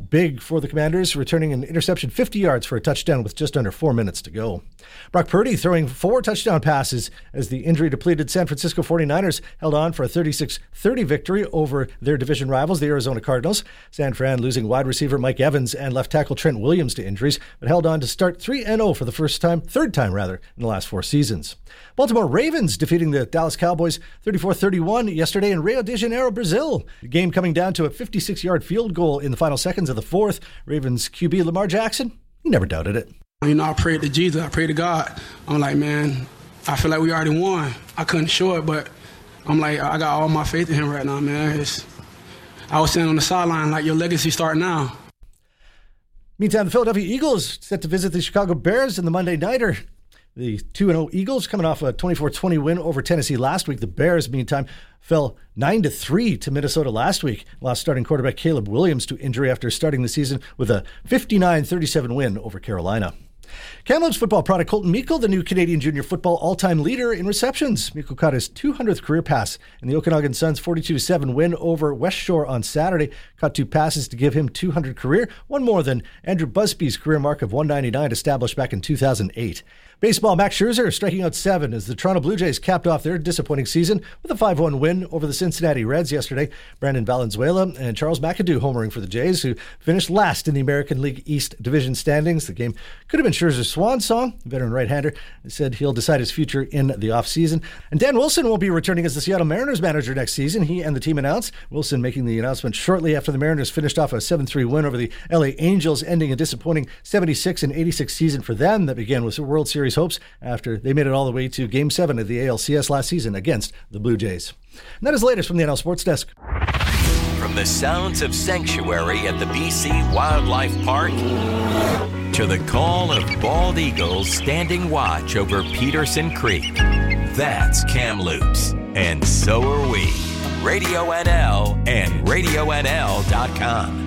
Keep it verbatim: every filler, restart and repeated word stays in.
out big for the Commanders, returning an interception fifty yards for a touchdown with just under four minutes to go. Brock Purdy throwing four touchdown passes as the injury-depleted San Francisco forty-niners held on for a thirty-six thirty victory over their division rivals, the Arizona Cardinals. San Fran losing wide receiver Mike Evans and left tackle Trent Williams to injuries, but held on to start three and oh for the first time, third time rather, in the last four seasons. Baltimore Ravens defeating the Dallas Cowboys thirty-four thirty-one yesterday in Rio de Janeiro, Brazil. The game coming down to a fifty-six-yard field goal in the final seconds of the fourth. Ravens Q B Lamar Jackson, he never doubted it. You know, I prayed to Jesus. I prayed to God. I'm like, man, I feel like we already won. I couldn't show it, but I'm like, I got all my faith in him right now, man. It's, I was standing on the sideline like, your legacy start now. Meantime, the Philadelphia Eagles set to visit the Chicago Bears in the Monday Nighter. The two and oh Eagles coming off a twenty-four twenty win over Tennessee last week. The Bears, meantime, fell nine to three to Minnesota last week. Lost starting quarterback Caleb Williams to injury after starting the season with a fifty-nine thirty-seven win over Carolina. Kamloops football product Colton Meikle, the new Canadian junior football all-time leader in receptions. Meikle caught his two hundredth career pass in the Okanagan Suns' forty-two to seven win over West Shore on Saturday. Caught two passes to give him two hundred career, one more than Andrew Busby's career mark of one ninety-nine established back in two thousand eight. Baseball, Max Scherzer striking out seven as the Toronto Blue Jays capped off their disappointing season with a five one win over the Cincinnati Reds yesterday. Brandon Valenzuela and Charles McAdoo homering for the Jays, who finished last in the American League East division standings. The game could have been Scherzer's swan song. The veteran right-hander said he'll decide his future in the offseason. And Dan Wilson will be returning as the Seattle Mariners manager next season. He and the team announced. Wilson making the announcement shortly after the Mariners finished off a seven three win over the L A Angels, ending a disappointing seventy-six and eighty-six season for them that began with World Series hopes after they made it all the way to Game seven of the A L C S last season against the Blue Jays. And that is the latest from the N L Sports Desk. From the sounds of sanctuary at the B C Wildlife Park to the call of bald eagles standing watch over Peterson Creek, that's Kamloops, and so are we. Radio N L and radio N L dot com.